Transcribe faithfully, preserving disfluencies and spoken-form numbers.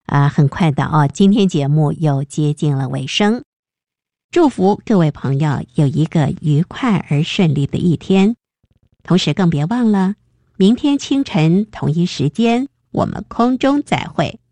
啊，很快的哦，今天节目又接近了尾声。祝福各位朋友有一个愉快而顺利的一天，同时更别忘了，明天清晨同一时间，我们空中再会。